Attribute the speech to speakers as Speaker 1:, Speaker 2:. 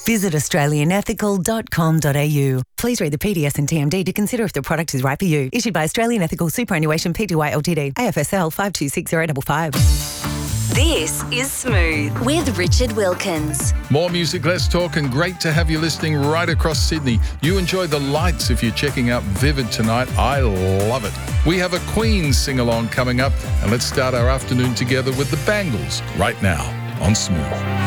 Speaker 1: Visit australianethical.com.au. Please read the PDS and TMD to consider if the product is right for you. Issued by Australian Ethical Superannuation Pty Ltd. AFSL 526055.
Speaker 2: This is Smooth with Richard Wilkins.
Speaker 3: More music, less talk, and great to have you listening right across Sydney. You enjoy the lights if you're checking out Vivid tonight. I love it. We have a Queen sing-along coming up, and let's start our afternoon together with the Bangles right now on Smooth.